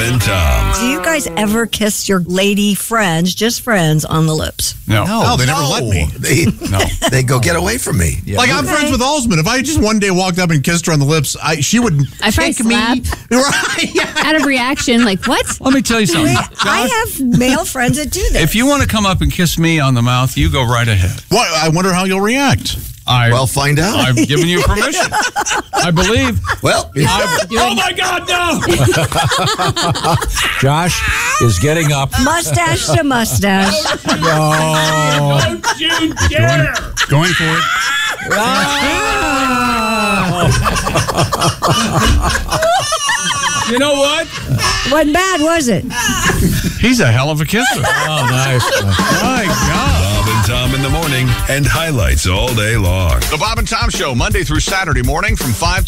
and Tom. Do you guys ever kiss your lady friends, just friends, on the lips? No, they never let me. They go, get away from me. Yeah. Like, I'm friends with Alsman. If I just one day walked up and kissed her on the lips, she would probably kick me. Right. Out of reaction, like, what? Let me tell you something. I have male friends that do this. If you want to come up and kiss me on the mouth, you go right ahead. What? I wonder how you'll react. Well, find out. I've given you permission. I believe. Well, oh my God, no! Josh is getting up. Mustache to mustache. No. Don't you dare! Going for it. You know what? Wasn't bad, was it? He's a hell of a kisser. Oh, nice. My God. Bob and Tom in the morning and highlights all day long. The Bob and Tom Show, Monday through Saturday morning from 5